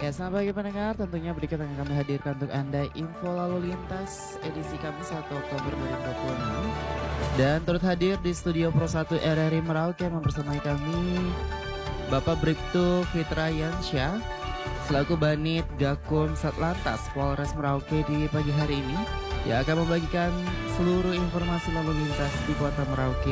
Ya, selamat pagi pendengar. Tentunya berikut yang kami hadirkan untuk Anda info lalu lintas edisi Kamis 1 Oktober 2026. Dan turut hadir di studio Pro 1 RRI Merauke membersamai kami Bapak Bribtu Fitrayansyah selaku Banit Gakum Satlantas Polres Merauke di pagi hari ini yang akan membagikan seluruh informasi lalu lintas di Kota Merauke